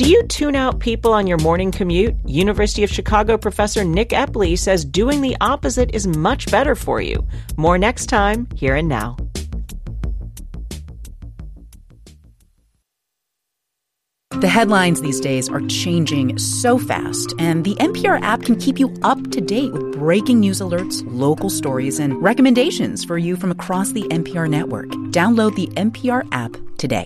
Do you tune out people on your morning commute? University of Chicago professor Nick Epley says doing the opposite is much better for you. More next time, here and now. The headlines these days are changing so fast, and the NPR app can keep you up to date with breaking news alerts, local stories, and recommendations for you from across the NPR network. Download the NPR app today.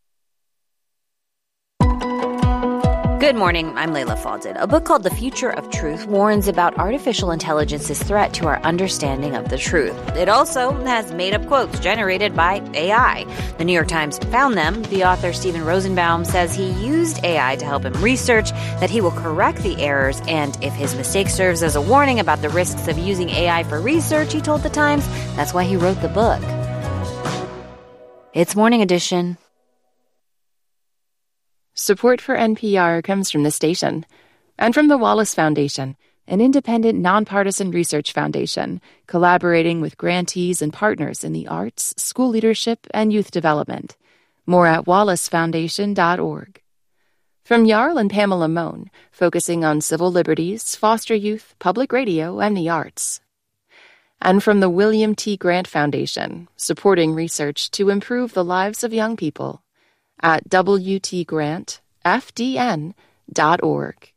Good morning, I'm Layla Falded. A book called The Future of Truth warns about artificial intelligence's threat to our understanding of the truth. It also has made-up quotes generated by AI. The New York Times found them. The author, Stephen Rosenbaum, says he used AI to help him research, that he will correct the errors, and if his mistake serves as a warning about the risks of using AI for research, he told The Times, that's why he wrote the book. It's Morning Edition. Support for NPR comes from the station and from the Wallace Foundation, an independent, nonpartisan research foundation collaborating with grantees and partners in the arts, school leadership, and youth development. More at wallacefoundation.org. From Jarl and Pamela Mohn, focusing on civil liberties, foster youth, public radio, and the arts. And from the William T. Grant Foundation, supporting research to improve the lives of young people. At WTGrantFDN.org.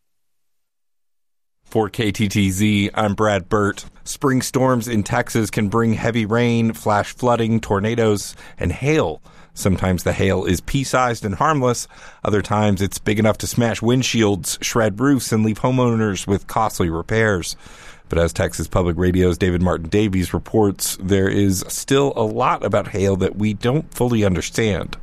For KTTZ, I'm Brad Burt. Spring storms in Texas can bring heavy rain, flash flooding, tornadoes, and hail. Sometimes the hail is pea-sized and harmless. Other times it's big enough to smash windshields, shred roofs, and leave homeowners with costly repairs. But as Texas Public Radio's David Martin Davies reports, there is still a lot about hail that we don't fully understand.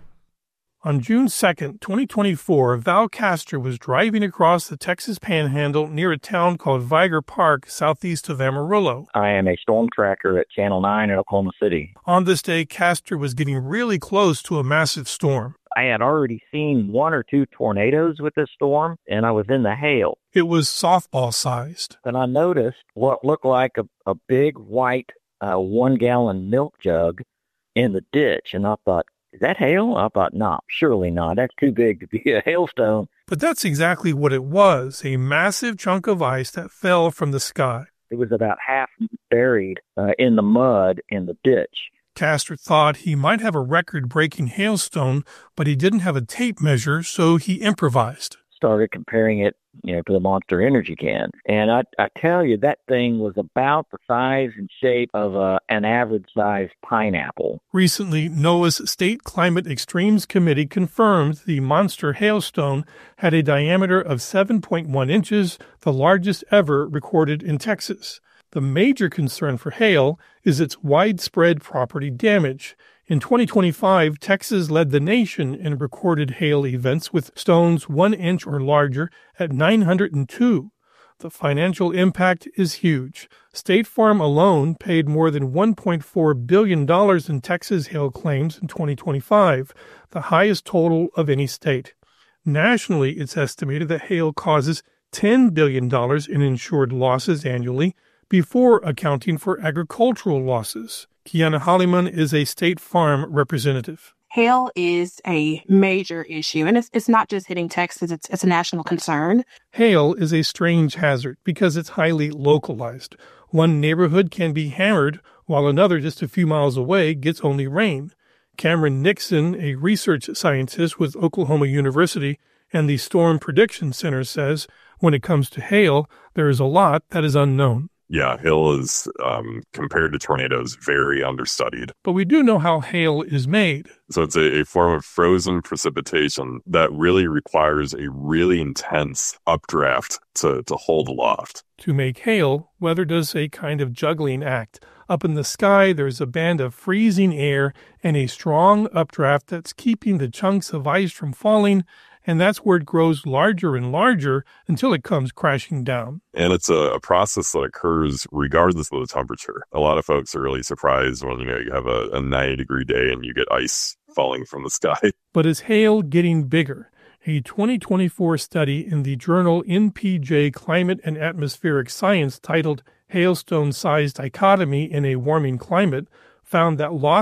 On June 2nd, 2024, Val Castor was driving across the Texas Panhandle near a town called Viger Park, southeast of Amarillo. I am a storm tracker at Channel 9 in Oklahoma City. On this day, Castor was getting really close to a massive storm. I had already seen one or two tornadoes with this storm, and I was in the hail. It was softball-sized. And I noticed what looked like a big white 1-gallon milk jug in the ditch, and I thought, is that hail? I thought, no, surely not. That's too big to be a hailstone. But that's exactly what it was, a massive chunk of ice that fell from the sky. It was about half buried in the mud in the ditch. Castor thought he might have a record-breaking hailstone, but he didn't have a tape measure, so he improvised. Started comparing it, to the Monster Energy can. And I tell you, that thing was about the size and shape of an average-sized pineapple. Recently, NOAA's State Climate Extremes Committee confirmed the monster hailstone had a diameter of 7.1 inches, the largest ever recorded in Texas. The major concern for hail is its widespread property damage. In 2025, Texas led the nation in recorded hail events with stones 1 inch or larger at 902. The financial impact is huge. State Farm alone paid more than $1.4 billion in Texas hail claims in 2025, the highest total of any state. Nationally, it's estimated that hail causes $10 billion in insured losses annually, before accounting for agricultural losses. Kiana Holliman is a State Farm representative. Hail is a major issue, and it's not just hitting Texas, it's a national concern. Hail is a strange hazard because it's highly localized. One neighborhood can be hammered, while another just a few miles away gets only rain. Cameron Nixon, a research scientist with Oklahoma University and the Storm Prediction Center, says when it comes to hail, there is a lot that is unknown. Yeah, hail is, compared to tornadoes, very understudied. But we do know how hail is made. So it's a form of frozen precipitation that really requires a really intense updraft to hold aloft. To make hail, weather does a kind of juggling act. Up in the sky, there's a band of freezing air and a strong updraft that's keeping the chunks of ice from falling, and that's where it grows larger and larger until it comes crashing down. And it's a process that occurs regardless of the temperature. A lot of folks are really surprised when, you have a 90-degree day and you get ice falling from the sky. But is hail getting bigger? A 2024 study in the journal NPJ Climate and Atmospheric Science titled Hailstone Size Dichotomy in a Warming Climate found that lost